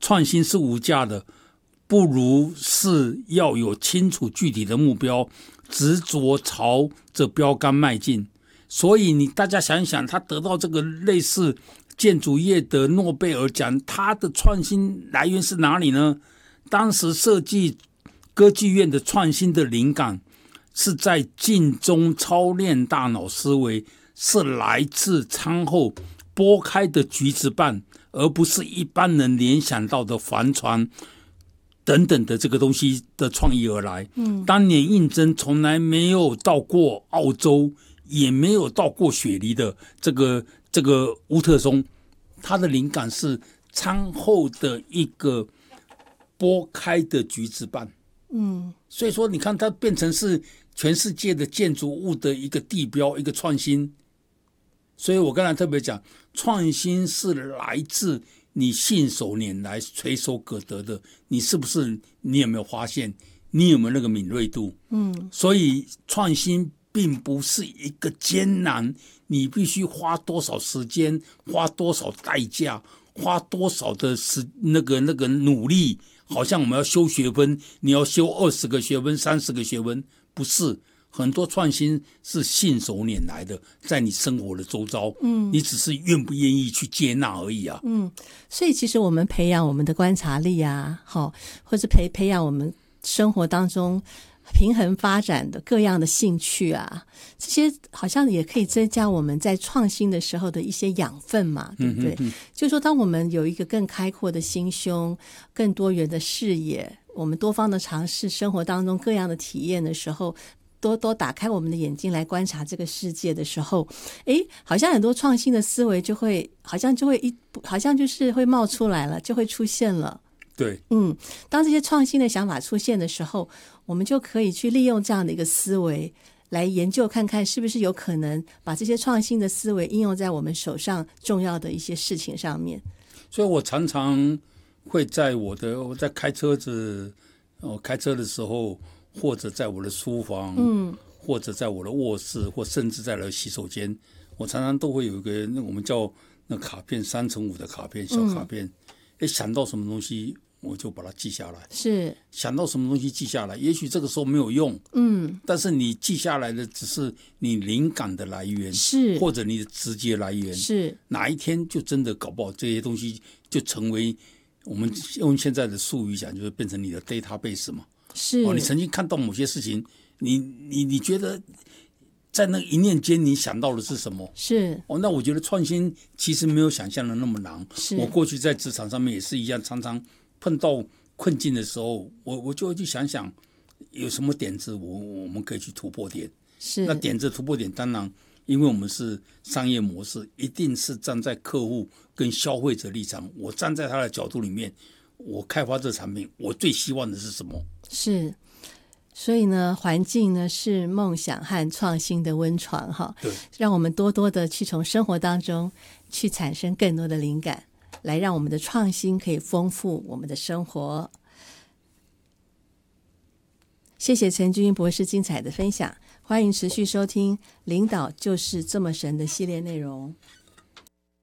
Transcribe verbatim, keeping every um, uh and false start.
创新是无价的，不如是要有清楚具体的目标，执着朝着标杆迈进。所以你大家想一想，他得到这个类似建筑业的诺贝尔奖，他的创新来源是哪里呢？当时设计歌剧院的创新的灵感是在镜中操练大脑思维，是来自餐后剥开的橘子瓣，而不是一般人联想到的帆船等等的这个东西的创意而来。嗯，当年应征从来没有到过澳洲，也没有到过雪梨的这个这个乌特松，他的灵感是餐后的一个剥开的橘子瓣。嗯，所以说你看它变成是全世界的建筑物的一个地标，一个创新。所以我刚才特别讲，创新是来自你信手拈来垂手可得的，你是不是？你有没有发现？你有没有那个敏锐度？嗯，所以创新并不是一个艰难，你必须花多少时间，花多少代价，花多少的时那个那个努力，好像我们要修学分，你要修二十个学分、三十个学分，不是。很多创新是信手拈来的，在你生活的周遭，嗯，你只是愿不愿意去接纳而已啊。 嗯，所以其实我们培养我们的观察力啊，好，或者培培养我们生活当中平衡发展的各样的兴趣啊，这些好像也可以增加我们在创新的时候的一些养分嘛，对不对？嗯哼哼，就是说当我们有一个更开阔的心胸，更多元的视野，我们多方的尝试生活当中各样的体验的时候，多多打开我们的眼睛来观察这个世界的时候，诶，好像很多创新的思维就会好像就会一好像就是会冒出来了，就会出现了。 对， 嗯，当这些创新的想法出现的时候，我们就可以去利用这样的一个思维来研究看看是不是有可能把这些创新的思维应用在我们手上重要的一些事情上面。 所以我常常会在我的我在开车子我开车的时候，或者在我的书房，嗯，或者在我的卧室，或甚至在我的洗手间，我常常都会有一个那我们叫那卡片三乘五的卡片，小卡片，嗯，想到什么东西我就把它记下来， 是想到什么东西记下来，也许这个时候没有用，嗯，但是你记下来的只是你灵感的来源， 是或者你的直接来源， 是哪一天就真的搞不好这些东西就成为我们用现在的术语讲，就是变成你的 database 嘛。 是， 哦，你曾经看到某些事情，你你你觉得在那一念间你想到的是什么？ 是哦，那我觉得创新其实没有想象的那么难。 是， 我过去在职场上面也是一样，常常碰到困境的时候，我我就会去想想有什么点子我我们可以去突破点。 是， 那点子突破点，当然因为我们是商业模式，一定是站在客户跟消费者立场，我站在他的角度里面，我开发这产品，我最希望的是什么？ 是，所以呢，环境呢是梦想和创新的温床哈， 对， 让我们多多的去从生活当中去产生更多的灵感，来让我们的创新可以丰富我们的生活。谢谢陈君博士精彩的分享，欢迎持续收听《领导就是这么神》的系列内容。